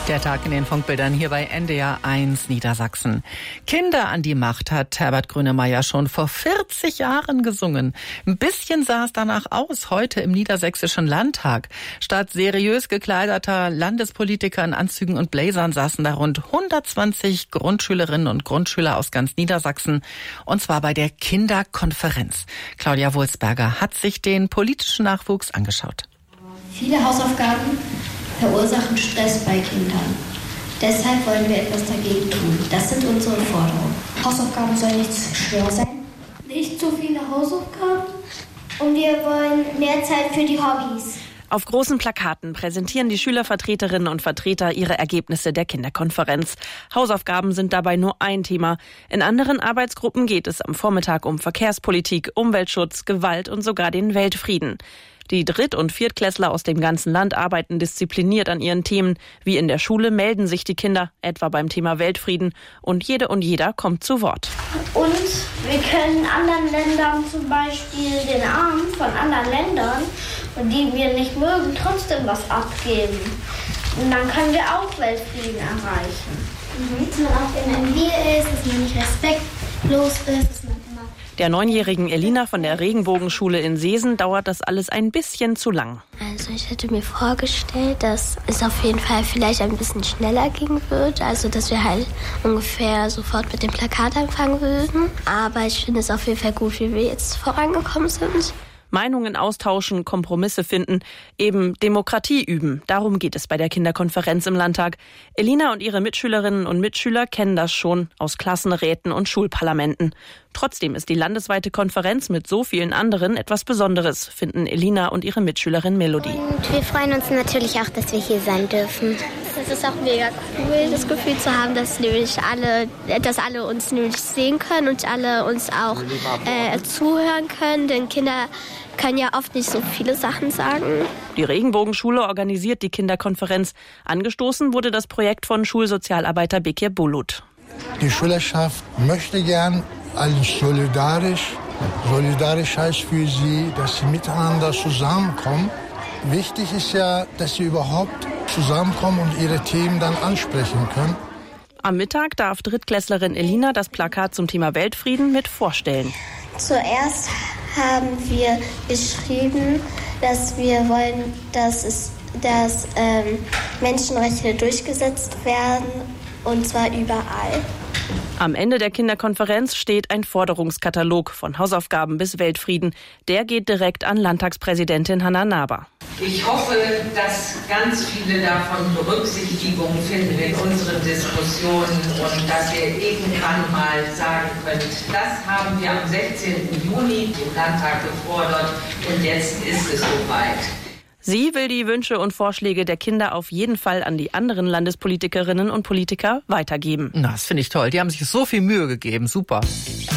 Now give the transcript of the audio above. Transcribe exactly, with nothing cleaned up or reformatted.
Der Tag in den Funkbildern hier bei N D R eins Niedersachsen. Kinder an die Macht hat Herbert Grönemeyer schon vor vierzig Jahren gesungen. Ein bisschen sah es danach aus, heute im Niedersächsischen Landtag. Statt seriös gekleideter Landespolitiker in Anzügen und Blazern saßen da rund hundertzwanzig Grundschülerinnen und Grundschüler aus ganz Niedersachsen. Und zwar bei der Kinderkonferenz. Claudia Wulsberger hat sich den politischen Nachwuchs angeschaut. Viele Hausaufgaben verursachen Stress bei Kindern. Deshalb wollen wir etwas dagegen tun. Das sind unsere Forderungen. Hausaufgaben sollen nicht zu schwer sein. Nicht zu viele Hausaufgaben. Und wir wollen mehr Zeit für die Hobbys. Auf großen Plakaten präsentieren die Schülervertreterinnen und Vertreter ihre Ergebnisse der Kinderkonferenz. Hausaufgaben sind dabei nur ein Thema. In anderen Arbeitsgruppen geht es am Vormittag um Verkehrspolitik, Umweltschutz, Gewalt und sogar den Weltfrieden. Die Dritt- und Viertklässler aus dem ganzen Land arbeiten diszipliniert an ihren Themen. Wie in der Schule melden sich die Kinder, etwa beim Thema Weltfrieden. Und jede und jeder kommt zu Wort. Und wir können anderen Ländern zum Beispiel den Armen von anderen Ländern, die wir nicht mögen, trotzdem was abgeben. Und dann können wir auch Weltfrieden erreichen. Mhm. Dass man auch in einem Wir ist, dass man nicht respektlos ist, dass man immer... Der neunjährigen Elina von der Regenbogenschule in Seesen dauert das alles ein bisschen zu lang. Also ich hätte mir vorgestellt, dass es auf jeden Fall vielleicht ein bisschen schneller gehen wird. Also dass wir halt ungefähr sofort mit dem Plakat anfangen würden. Aber ich finde es auf jeden Fall gut, wie wir jetzt vorangekommen sind. Meinungen austauschen, Kompromisse finden, eben Demokratie üben. Darum geht es bei der Kinderkonferenz im Landtag. Elina und ihre Mitschülerinnen und Mitschüler kennen das schon aus Klassenräten und Schulparlamenten. Trotzdem ist die landesweite Konferenz mit so vielen anderen etwas Besonderes, finden Elina und ihre Mitschülerin Melodie. Und wir freuen uns natürlich auch, dass wir hier sein dürfen. Es ist auch mega cool, das Gefühl zu haben, dass nämlich alle, dass alle uns nämlich sehen können und alle uns auch äh, zuhören können, denn Kinder können ja oft nicht so viele Sachen sagen. Die Regenbogenschule organisiert die Kinderkonferenz. Angestoßen wurde das Projekt von Schulsozialarbeiter Bekir Bulut. Die Schülerschaft möchte gern als solidarisch. Solidarisch heißt für sie, dass sie miteinander zusammenkommen. Wichtig ist ja, dass sie überhaupt zusammenkommen und ihre Themen dann ansprechen können. Am Mittag darf Drittklässlerin Elina das Plakat zum Thema Weltfrieden mit vorstellen. Zuerst haben wir geschrieben, dass wir wollen, dass, es, dass ähm, Menschenrechte durchgesetzt werden, und zwar überall. Am Ende der Kinderkonferenz steht ein Forderungskatalog von Hausaufgaben bis Weltfrieden. Der geht direkt an Landtagspräsidentin Hanna Naber. Ich hoffe, dass ganz viele davon Berücksichtigung finden in unseren Diskussionen und dass ihr irgendwann mal sagen könnt, das haben wir am sechzehnten Juni im Landtag gefordert und jetzt ist es soweit. Sie will die Wünsche und Vorschläge der Kinder auf jeden Fall an die anderen Landespolitikerinnen und Politiker weitergeben. Na, das finde ich toll. Die haben sich so viel Mühe gegeben. Super.